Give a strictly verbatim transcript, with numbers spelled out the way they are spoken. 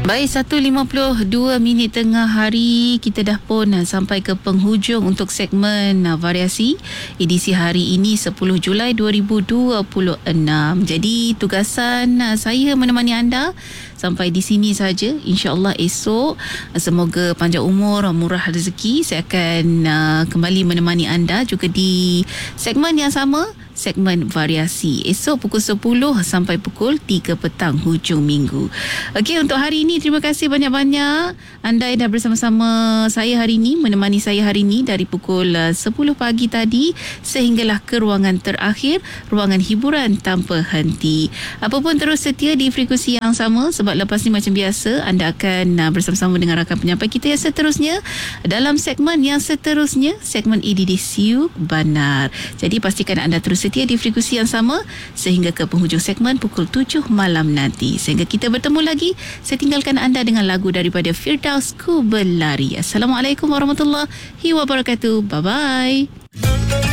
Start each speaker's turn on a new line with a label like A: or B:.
A: Baik, satu lima puluh dua minit tengah hari, kita dah pun sampai ke penghujung untuk segmen variasi edisi hari ini sepuluh Julai dua ribu dua puluh enam. Jadi tugasan saya menemani anda sampai di sini saja. InsyaAllah esok semoga panjang umur, murah rezeki. Saya akan uh, kembali menemani anda juga di segmen yang sama, segmen variasi. Esok pukul sepuluh sampai pukul tiga petang hujung minggu. Okey, untuk hari ini terima kasih banyak-banyak anda yang dah bersama-sama saya hari ini, menemani saya hari ini dari pukul sepuluh pagi tadi sehinggalah ke ruangan terakhir, ruangan hiburan tanpa henti. Apapun terus setia di frekuensi yang sama, sebab lepas ni macam biasa anda akan bersama-sama dengan rakan penyampai kita yang seterusnya dalam segmen yang seterusnya, segmen E D D Siuk Banar. Jadi pastikan anda terus setia di frekuensi yang sama sehingga ke penghujung segmen pukul tujuh malam nanti. Sehingga kita bertemu lagi, saya tinggalkan anda dengan lagu daripada Firdaus Ku Berlari. Assalamualaikum warahmatullahi wabarakatuh. Bye-bye.